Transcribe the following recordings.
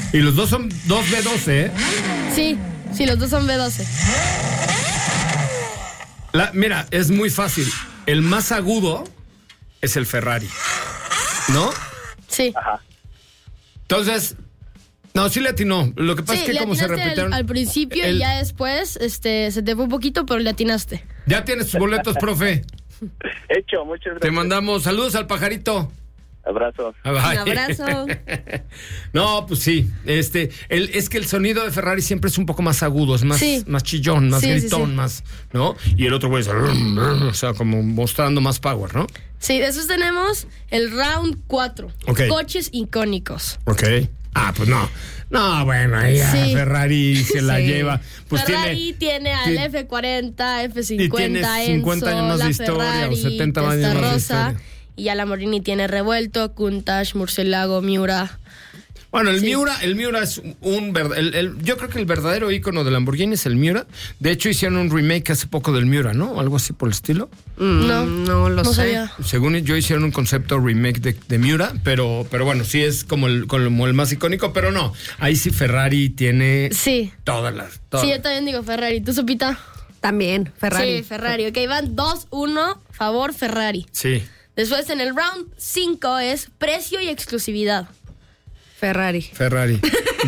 Y los dos son 2B12, ¿eh? Sí, los dos son B12. Mira, es muy fácil. El más agudo es el Ferrari, ¿no? Sí. Ajá. Entonces, no, sí le atinó. Lo que pasa es que como se repitieron... al principio y ya después se te fue un poquito, pero le atinaste. Ya tienes tus boletos, profe. Hecho, muchas gracias. Te mandamos saludos al pajarito. Abrazo. Bye. Un abrazo. No, pues sí. Es que el sonido de Ferrari siempre es un poco más agudo, es más chillón, más gritón, más, ¿no? Y el otro güey es, o sea, como mostrando más power, ¿no? Sí, después tenemos el round 4. Okay. Coches icónicos. Ok. Ah, pues no. No, bueno, ahí Ferrari se la lleva. Pues Ferrari tiene al F40, F50, y tiene 50 años más de historia, Ferrari, o 70 años más de historia. Y a Lamborghini tiene Revuelto, Countach, Murciélago, Miura. Bueno, el Miura es yo creo que el verdadero ícono de Lamborghini es el Miura. De hecho, hicieron un remake hace poco del Miura, ¿no? Algo así por el estilo. No lo sé. Sabía. Según yo, hicieron un concepto remake de Miura, pero bueno, sí es como el más icónico, pero no. Ahí sí Ferrari tiene todas las... Sí, yo también digo Ferrari. ¿Tú, Sopita? También, Ferrari. Sí, Ferrari. Ok, van 2-1, favor Ferrari. Sí. Después en el round 5 es precio y exclusividad. Ferrari. Ferrari,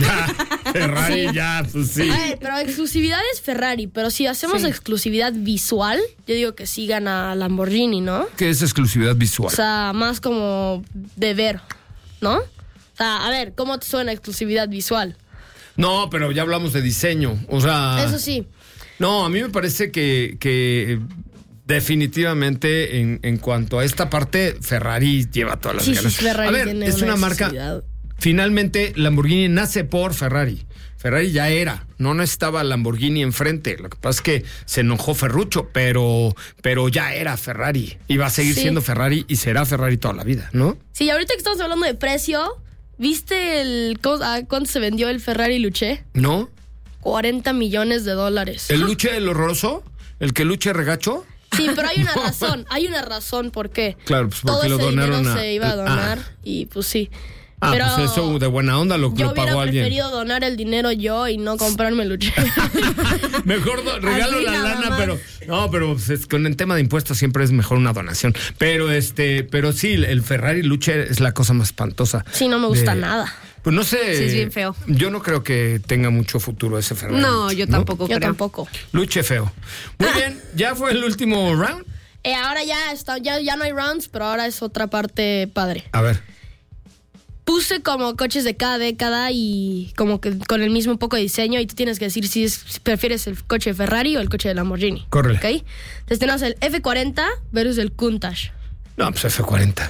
ya, pues sí. A ver, pero exclusividad es Ferrari, pero si hacemos exclusividad visual, yo digo que sí gana Lamborghini, ¿no? ¿Qué es exclusividad visual? O sea, más como de ver, ¿no? O sea, a ver, ¿cómo te suena exclusividad visual? No, pero ya hablamos de diseño, o sea... Eso sí. No, a mí me parece que definitivamente en cuanto a esta parte, Ferrari lleva todas las ganas. Sí, Ferrari a ver, tiene es una marca... Finalmente, Lamborghini nace por Ferrari. Ferrari ya era, no estaba Lamborghini enfrente. Lo que pasa es que se enojó Ferruccio, pero ya era Ferrari. Y va a seguir siendo Ferrari y será Ferrari toda la vida, ¿no? Sí, ahorita que estamos hablando de precio, ¿viste cuánto se vendió el Ferrari Luche? ¿No? $40 millones. ¿El Luche, el horroroso? ¿El que Luche regacho? Sí, pero hay una razón por qué. Claro, pues porque todo lo ese donaron dinero se iba a donar y pues sí. Pero pues eso de buena onda lo pagó alguien. Yo hubiera preferido donar el dinero yo y no comprarme Luche. Mejor regalo la lana, pero pues con el tema de impuestos siempre es mejor una donación. Pero sí, el Ferrari Luche es la cosa más espantosa. Sí, no me gusta nada. Pues no sé. Sí, es bien feo. Yo no creo que tenga mucho futuro ese Ferrari. No, yo tampoco creo. Yo tampoco. Luche feo. Muy bien, ¿ya fue el último round? Ahora ya no hay rounds, pero ahora es otra parte padre. A ver. Puse como coches de cada década y como que con el mismo poco de diseño y tú tienes que decir si prefieres el coche de Ferrari o el coche de Lamborghini. Córrele. ¿Ok? Entonces tenemos el F40 versus el Countach. No, pues F40.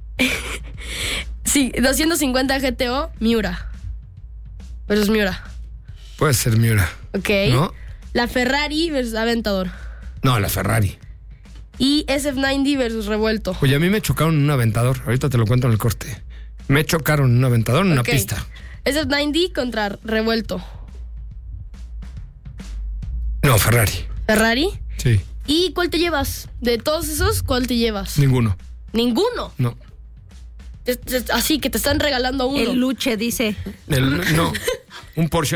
Sí, 250 GTO, Miura. Versus Miura. Puede ser Miura. Ok. ¿No? La Ferrari versus Aventador. No, la Ferrari. Y SF90 versus Revuelto. Oye, a mí me chocaron en un Aventador. Ahorita te lo cuento en el corte. Me chocaron en un Aventador en una pista. SF90 contra Revuelto. No, Ferrari. ¿Ferrari? Sí. ¿Y cuál te llevas? De todos esos, ¿cuál te llevas? Ninguno. ¿Ninguno? No. Así que te están regalando uno. El Luche dice. No. Un Porsche